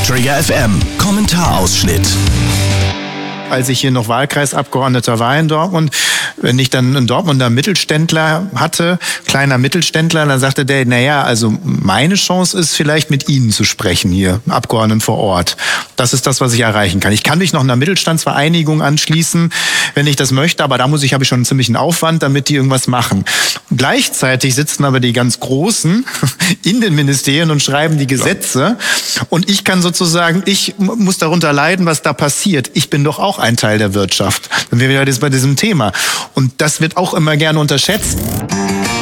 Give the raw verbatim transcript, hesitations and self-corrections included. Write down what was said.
Trigger F M, Kommentarausschnitt. Als ich hier noch Wahlkreisabgeordneter war in Dortmund, wenn ich dann einen Dortmunder Mittelständler hatte, kleiner Mittelständler, dann sagte der, naja, also meine Chance ist vielleicht mit Ihnen zu sprechen hier, Abgeordneten vor Ort. Das ist das, was ich erreichen kann. Ich kann mich noch einer Mittelstandsvereinigung anschließen, wenn ich das möchte, aber da muss ich, habe ich schon einen ziemlichen Aufwand, damit die irgendwas machen. Gleichzeitig sitzen aber die ganz Großen in den Ministerien und schreiben die Gesetze und ich kann sozusagen, ich muss darunter leiden, was da passiert. Ich bin doch auch ein Teil der Wirtschaft. Dann wären wir jetzt bei diesem Thema. Und das wird auch immer gerne unterschätzt.